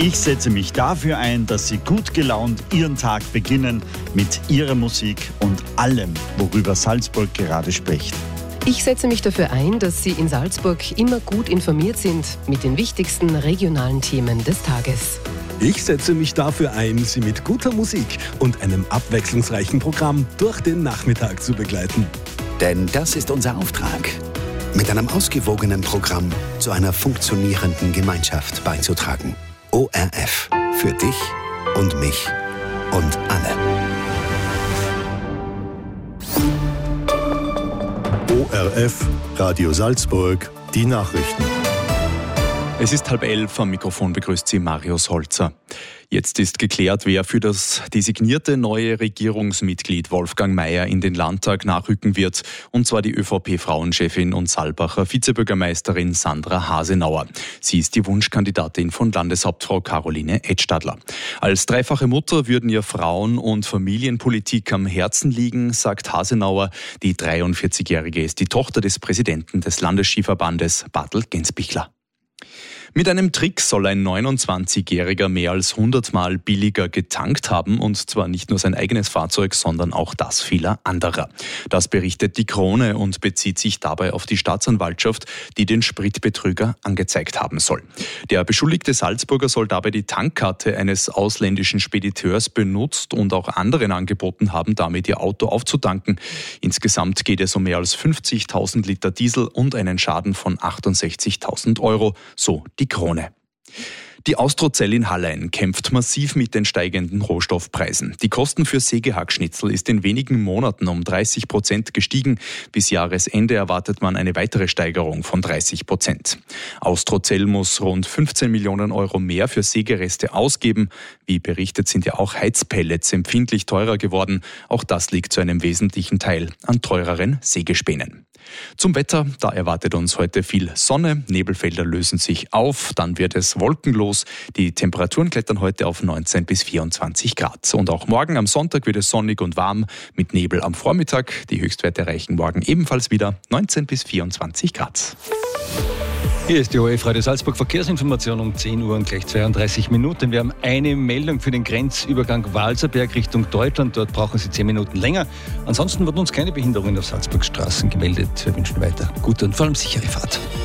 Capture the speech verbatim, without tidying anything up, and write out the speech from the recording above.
Ich setze mich dafür ein, dass Sie gut gelaunt Ihren Tag beginnen mit Ihrer Musik und allem, worüber Salzburg gerade spricht. Ich setze mich dafür ein, dass Sie in Salzburg immer gut informiert sind mit den wichtigsten regionalen Themen des Tages. Ich setze mich dafür ein, Sie mit guter Musik und einem abwechslungsreichen Programm durch den Nachmittag zu begleiten. Denn das ist unser Auftrag, mit einem ausgewogenen Programm zu einer funktionierenden Gemeinschaft beizutragen. O R F. Für dich und mich und alle. O R F, Radio Salzburg, die Nachrichten. Es ist halb elf, am Mikrofon begrüßt Sie Marius Holzer. Jetzt ist geklärt, wer für das designierte neue Regierungsmitglied Wolfgang Maier in den Landtag nachrücken wird, und zwar die ÖVP-Frauenchefin und Saalbacher Vizebürgermeisterin Sandra Hasenauer. Sie ist die Wunschkandidatin von Landeshauptfrau Caroline Edstadler. Als dreifache Mutter würden ihr Frauen- und Familienpolitik am Herzen liegen, sagt Hasenauer. Die dreiundvierzigjährige ist die Tochter des Präsidenten des Landesskiverbandes, Bartel Gensbichler. Mit einem Trick soll ein neunundzwanzigjähriger mehr als hundert Mal billiger getankt haben, und zwar nicht nur sein eigenes Fahrzeug, sondern auch das vieler anderer. Das berichtet die Krone und bezieht sich dabei auf die Staatsanwaltschaft, die den Spritbetrüger angezeigt haben soll. Der beschuldigte Salzburger soll dabei die Tankkarte eines ausländischen Spediteurs benutzt und auch anderen angeboten haben, damit ihr Auto aufzutanken. Insgesamt geht es um mehr als fünfzigtausend Liter Diesel und einen Schaden von achtundsechzigtausend Euro, so die Krone. Die Austrozell in Hallein kämpft massiv mit den steigenden Rohstoffpreisen. Die Kosten für Sägehackschnitzel ist in wenigen Monaten um dreißig Prozent gestiegen. Bis Jahresende erwartet man eine weitere Steigerung von dreißig Prozent. Austrozell muss rund fünfzehn Millionen Euro mehr für Sägereste ausgeben. Wie berichtet, sind ja auch Heizpellets empfindlich teurer geworden. Auch das liegt zu einem wesentlichen Teil an teureren Sägespänen. Zum Wetter, da erwartet uns heute viel Sonne, Nebelfelder lösen sich auf, dann wird es wolkenlos. Die Temperaturen klettern heute auf neunzehn bis vierundzwanzig Grad. Und auch morgen am Sonntag wird es sonnig und warm mit Nebel am Vormittag. Die Höchstwerte erreichen morgen ebenfalls wieder neunzehn bis vierundzwanzig Grad. Hier ist die O R F Radio Salzburg Verkehrsinformation um zehn Uhr und gleich zweiunddreißig Minuten. Wir haben eine Meldung für den Grenzübergang Walserberg Richtung Deutschland. Dort brauchen Sie zehn Minuten länger. Ansonsten wurden uns keine Behinderungen auf Salzburgs Straßen gemeldet. Wir wünschen weiter gute und vor allem sichere Fahrt.